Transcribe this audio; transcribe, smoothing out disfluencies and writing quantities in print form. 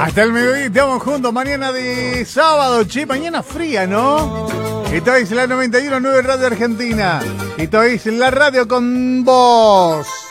Hasta el mediodía estamos juntos, mañana de sábado, che, mañana fría, ¿no? Esto es la 91.9 Radio Argentina. Esto es la radio con vos.